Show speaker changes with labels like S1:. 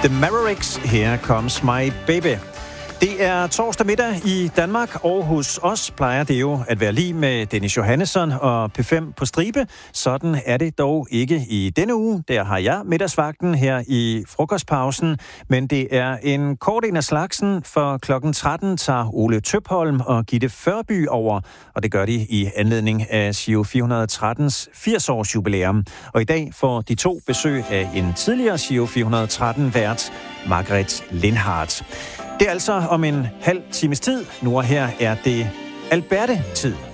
S1: The Mavericks, Here Comes My Baby. Det er torsdag middag i Danmark, og hos os plejer det jo at være lige med Dennis Johannesson og P5 på stribe. Sådan er det dog ikke i denne uge. Der har jeg middagsvagten her i frokostpausen, men det er en kort en af slagsen, for klokken 13 tager Ole Tøpholm og Gitte Førby over, og det gør de i anledning af Giro 413's 80-års jubilæum. Og i dag får de to besøg af en tidligere Giro 413-vært, Margret Lindhardt. Det er altså om en halv times tid. Nu og her er det Alberte-tid.